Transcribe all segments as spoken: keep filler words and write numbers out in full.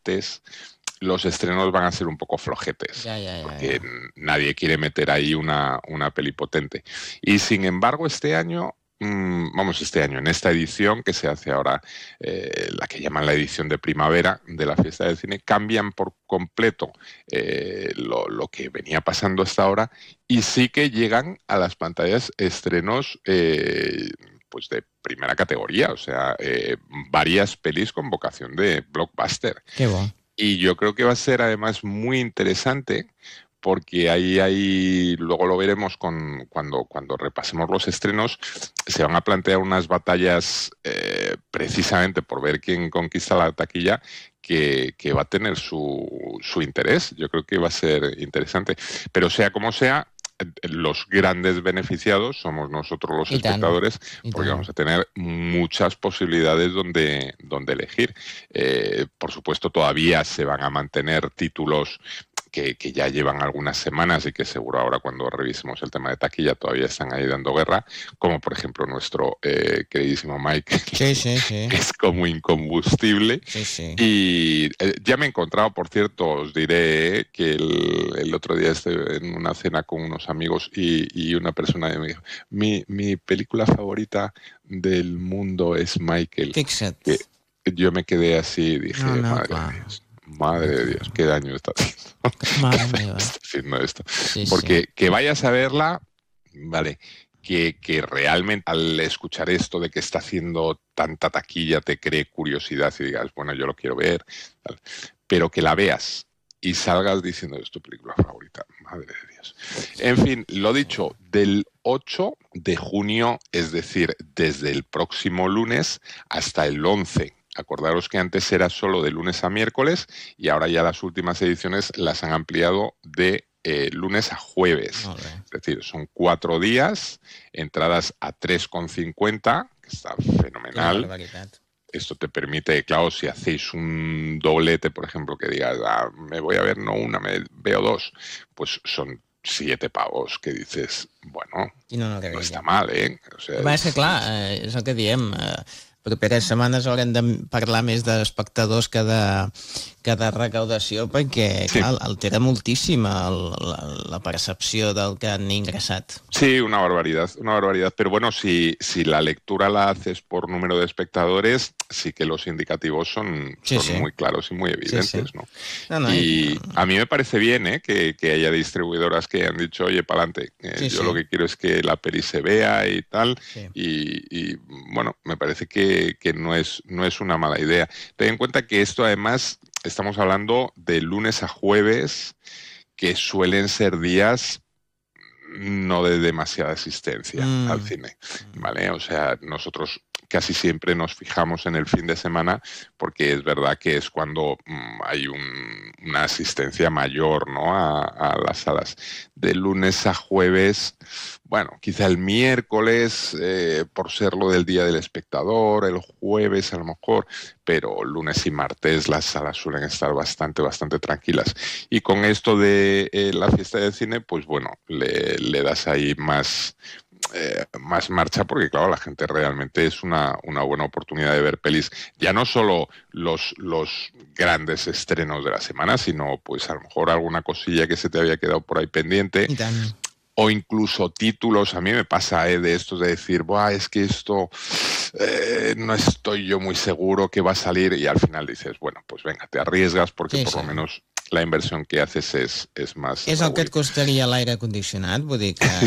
antes, los estrenos van a ser un poco flojetes, Ya, ya, ya, porque ya. nadie quiere meter ahí una, una peli potente. Y sin embargo, este año, mm, vamos, este año, en esta edición que se hace ahora, eh, la que llaman la edición de primavera de la Fiesta del Cine, cambian por completo eh, lo, lo que venía pasando hasta ahora y sí que llegan a las pantallas estrenos eh, pues de primera categoría, o sea, eh, varias pelis con vocación de blockbuster. Que bo. Y yo creo que va a ser además muy interesante porque ahí, ahí luego lo veremos con, cuando, cuando repasemos los estrenos, se van a plantear unas batallas eh, precisamente por ver quién conquista la taquilla que, que va a tener su, su interés. Yo creo que va a ser interesante. Pero sea como sea, los grandes beneficiados somos nosotros los I tant, espectadores, i porque tant. vamos a tener muchas posibilidades donde, donde elegir. Eh, por supuesto, todavía se van a mantener títulos que, que ya llevan algunas semanas y que seguro ahora cuando revisemos el tema de taquilla todavía están ahí dando guerra, como por ejemplo nuestro eh, queridísimo Mike, Sí, sí, sí. que es como incombustible. Sí, sí. Y eh, ya me he encontrado, por cierto, os diré que el, el otro día estuve en una cena con unos amigos y, y una persona me dijo, mi, mi película favorita del mundo es Michael. Fixa't. Que yo me quedé así y dije, No, no, madre clar. de Dios, madre de Dios, qué daño está haciendo, Mare qué daño meva. está haciendo esto. Sí, Porque sí. que vayas a verla, vale, que, que realmente al escuchar esto de que está haciendo tanta taquilla te cree curiosidad y digas, bueno, yo lo quiero ver, tal. Pero que la veas y salgas diciendo, es tu película favorita, madre de Dios. En fin, lo dicho, del ocho de junio, es decir, desde el próximo lunes hasta el once. Acordaros que antes era solo de lunes a miércoles y ahora ya las últimas ediciones las han ampliado de eh, lunes a jueves. Molt bé. Es decir, son cuatro días, entradas a tres con cincuenta, que está Quina fenomenal. barbaritat. Esto te permite, claro, si hacéis un doblete, por ejemplo, que digas, ah, me voy a ver no una, me veo dos, pues son siete pavos que dices, bueno, Quina no meravella. està mal, eh? O sea, El que passa és que, és- clar, eh, és el que diem, eh, properes setmanes haurem de parlar més d'espectadors que de, que de recaudació, perquè, Sí. clar, altera moltíssim el, la, la percepció del que han ingressat. Sí, una barbaridad, una barbaridad. Pero bueno, si, si la lectura la haces por número de espectadores, sí que los indicativos son, Sí, son sí. muy claros y muy evidentes, Sí, sí. ¿no? No, no, Y a mí me parece bien ¿eh? que, que haya distribuidoras que han dicho, oye, para adelante, Sí, yo sí. lo que quiero es que la peli se vea y tal. Sí. Y, y, bueno, me parece que, que no, es, no es una mala idea. Ten en cuenta que esto además, estamos hablando de lunes a jueves, que suelen ser días no de demasiada asistencia Mm. al cine, ¿vale? O sea, nosotros casi siempre nos fijamos en el fin de semana porque es verdad que es cuando mm, hay un- una asistencia mayor, ¿no? a, a las salas. De lunes a jueves, bueno, quizá el miércoles eh, por ser lo del Día del Espectador, el jueves a lo mejor, pero lunes y martes las salas suelen estar bastante, bastante tranquilas. Y con esto de eh, la fiesta del cine, pues bueno, le, le das ahí más, eh, más marcha porque claro, la gente realmente es una, una buena oportunidad de ver pelis, ya no solo los, los grandes estrenos de la semana, sino pues a lo mejor alguna cosilla que se te había quedado por ahí pendiente. I tant. O incluso títulos, a mí me pasa ¿eh? de estos de decir, Buah, es que esto eh, no estoy yo muy seguro que va a salir y al final dices, bueno, pues venga, te arriesgas porque Sí, por sí. lo menos la inversión que haces es, es más... És el que et reduïda. costaria l'aire condicionat, vull dir que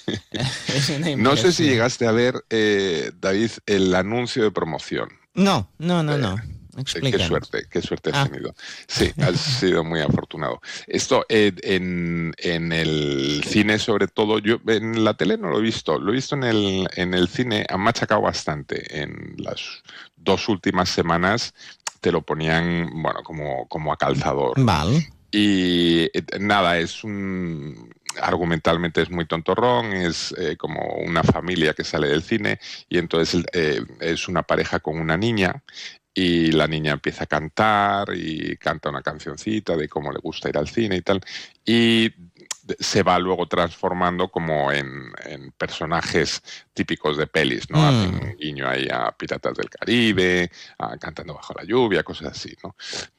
és una No sé si inversió. llegaste a ver, eh, David, el anuncio de promoción. No, no, no, no. Eh, Qué Explica'ns. suerte, qué suerte has Ah. tenido. Sí, has sido muy afortunado. Esto eh, en, en el cine, sobre todo, yo en la tele no lo he visto, lo he visto en el, en el cine, han machacado bastante. En las dos últimas semanas te lo ponían, bueno, como, como a calzador. Val. Y eh, nada, es un... argumentalmente es muy tontorrón, es eh, como una familia que sale del cine y entonces eh, es una pareja con una niña y la niña empieza a cantar y canta una cancioncita de cómo le gusta ir al cine y tal y se va luego transformando como en, en personajes típicos de pelis, ¿no? Mm. Hacen un guiño ahí a Piratas del Caribe, a Cantando bajo la lluvia, cosas así, ¿no?